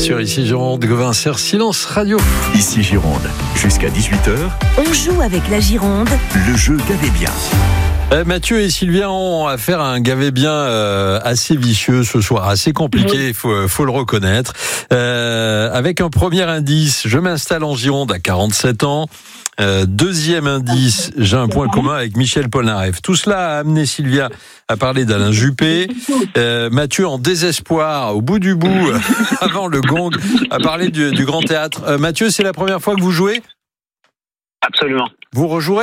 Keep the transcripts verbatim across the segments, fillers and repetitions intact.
sûr, ici Gironde, Gauvin, Serre, Silence Radio. Ici Gironde, jusqu'à dix-huit heures. On joue avec la Gironde. Le jeu Gavé bien. Euh, Mathieu et Sylvia ont affaire à un gavé bien euh, assez vicieux ce soir, assez compliqué, il faut, faut le reconnaître. Euh, avec un premier indice, je m'installe en Gironde à quarante-sept ans. Euh, deuxième indice, j'ai un point commun avec Michel Polnareff. Tout cela a amené Sylvia à parler d'Alain Juppé. Euh, Mathieu, en désespoir, au bout du bout, avant le gong, a parlé du, du Grand Théâtre. Euh, Mathieu, c'est la première fois que vous jouez ? Absolument. Vous rejouerez ?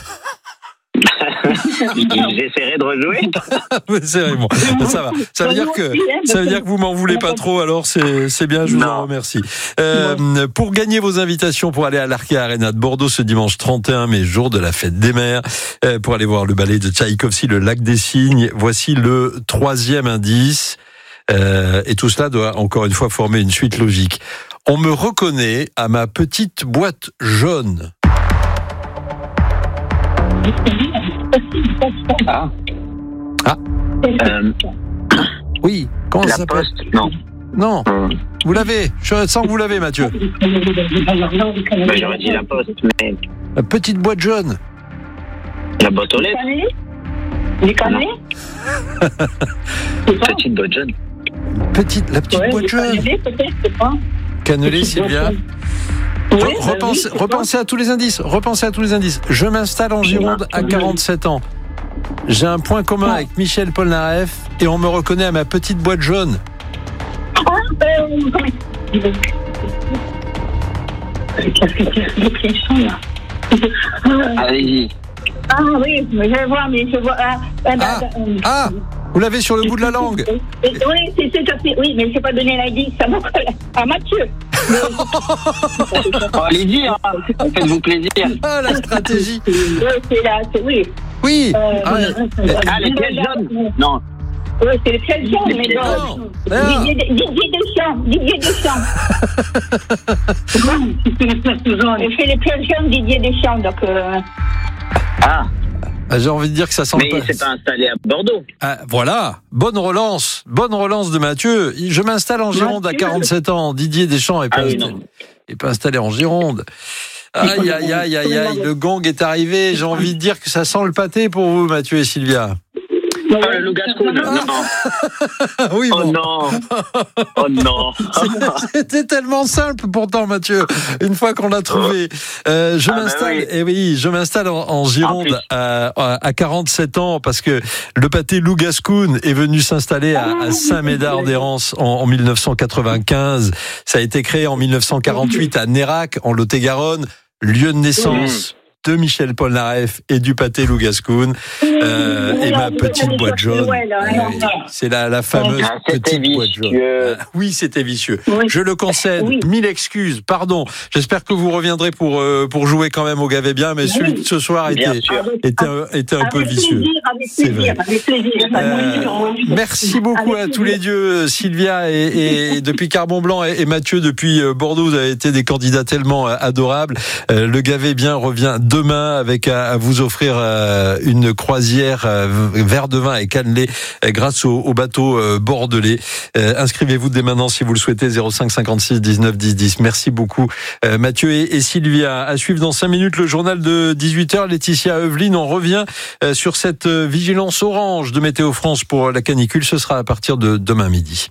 J'essaierai de rejouer. C'est vrai, bon, ça va. Ça veut dire que ça veut dire que vous m'en voulez pas trop. Alors c'est c'est bien. Je vous en remercie. Euh, pour gagner vos invitations pour aller à l'Arkea Arena de Bordeaux ce dimanche trente et un mai, jour de la fête des mers, euh, pour aller voir le ballet de Tchaïkovski, le Lac des Cygnes. Voici le troisième indice. Euh, et tout cela doit encore une fois former une suite logique. On me reconnaît à ma petite boîte jaune. Ah. Ah. Euh, oui. Comment la ça s'appelle ? Poste, non. Non. Vous l'avez. Je sens que vous l'avez, Mathieu. Ben, j'aurais dit la Poste, mais La petite boîte jaune. la boîte aux lettres. Les cannelés. Petite boîte jaune. Petite, la petite Ouais, boîte les jaune. cannelés, peut-être, je sais pas. Cannelé, Sylvia. Oui, Re- bah repensez, oui, c'est repensez à tous les indices. Repensez à tous les indices. Je m'installe en Gironde à quarante-sept ans. J'ai un point commun avec Michel Polnareff et on me reconnaît à ma petite boîte jaune. Ah, euh, comment- Qu'est-ce que c'est que les sons, là Ah, Allez-y. Ah oui, mais je vais voir, mais je vois. Ah, ah, Ah, bah, euh, ah, vous l'avez sur le bout de la langue. euh, Oui, c'est c'est ça, c'est- oui, mais je n'ai pas donné l'indice à mon collègue, à Mathieu. Oh, allez-y, hein. Faites-vous plaisir. Ah, la stratégie. Oui, c'est là, c'est oui. Oui. Euh, Ah, Ah, les pièces jaunes. Non. Oui, c'est les pièces jaunes, mais Non, bon. non. Didier Didier Deschamps, Didier Deschamps. Je fais les pièces jaunes, Didier Deschamps, donc. Euh... Ah, Ah, j'ai envie de dire que ça sent mais le il s'est pas installé à Bordeaux. Ah, voilà, bonne relance, bonne relance de Mathieu. Je m'installe en Gironde à quarante-sept ans. Didier Deschamps est pas, Ah oui, installé, non. est pas installé en Gironde. Aïe, aïe, aïe, aïe, aïe, le gong est arrivé. J'ai envie de dire que ça sent le pâté pour vous, Mathieu et Sylvia. Ah, le Lougascoun. Non. Oui, Oh bon. non. Oh non. C'était tellement simple pourtant, Mathieu. Une fois qu'on l'a trouvé, euh, je Ah, bah m'installe. oui. Et oui, je m'installe en, en Gironde En à, à quarante-sept ans parce que le pâté Lougascoun est venu s'installer à, à Saint-Médard-d'Hérens en, en mille neuf cent quatre-vingt-quinze. Ça a été créé en mille neuf cent quarante-huit à Nérac, en Lot-et-Garonne, lieu de naissance de Michel Polnareff et du pâté Lougascoun. Euh, et ma petite boîte jaune. Euh, c'est la, la fameuse Ah, c'était petite boîte jaune. vicieux. Ah, oui, c'était vicieux. Oui. Je le concède. Oui. Mille excuses. Pardon. J'espère que vous reviendrez pour euh, pour jouer quand même au Gavé bien, mais celui de ce soir Bien était sûr. était un, était un peu Avec vicieux. plaisir, avec C'est plaisir, vrai. avec plaisir. Euh, merci beaucoup Avec à tous les plaisir. dieux, Sylvia et, et depuis Carbon Blanc et, et Mathieu depuis euh, Bordeaux. Vous avez été des candidats tellement euh, adorables. Euh, le Gavé bien revient demain avec à, à vous offrir euh, une croisière euh, verre de vin et cannelé euh, grâce au, au bateau euh, bordelais. Euh, inscrivez-vous dès maintenant si vous le souhaitez. zéro cinq cinquante-six dix-neuf dix dix. Merci beaucoup euh, Mathieu et, et Sylvia. À suivre dans cinq minutes le journal de dix-huit heures. Laetitia Eveline, on revient euh, sur cette euh, vigilance orange de Météo France pour la canicule. Ce sera à partir de demain midi.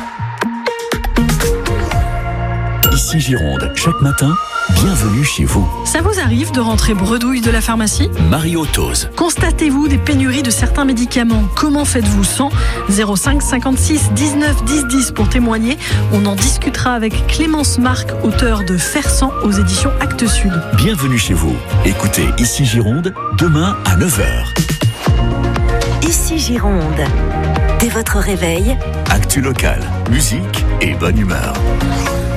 Ici Gironde, chaque matin, bienvenue chez vous. Ça vous arrive de rentrer bredouille de la pharmacie ? Mario Tose. Constatez-vous des pénuries de certains médicaments ? Comment faites-vous sans ? zéro cinq cinquante-six dix-neuf dix dix pour témoigner. On en discutera avec Clémence Marc, auteur de Faire sans aux éditions Actes Sud. Bienvenue chez vous. Écoutez Ici Gironde, demain à neuf heures. Ici Gironde. Dès votre réveil, Actu local, musique et bonne humeur.